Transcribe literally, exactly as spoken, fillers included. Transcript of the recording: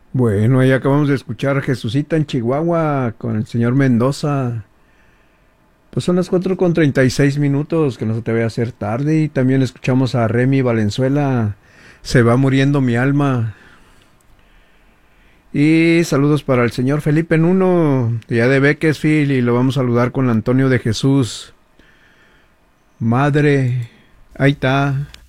Bueno, ahí acabamos de escuchar a Jesucita en Chihuahua con el señor Mendoza. Pues son las cuatro con treinta y seis minutos, que no se te vaya a hacer tarde. Y también escuchamos a Remy Valenzuela, Se va muriendo mi alma. Y saludos para el señor Felipe Nuno, de allá de Bequesfield, y lo vamos a saludar con Antonio de Jesús. Madre, ahí está.